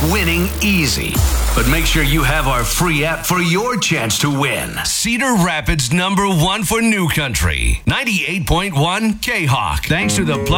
winning easy. But make sure you have our free app for your chance to win. Cedar Rapids #1 for New Country. 98.1 K-Hawk. Thanks to the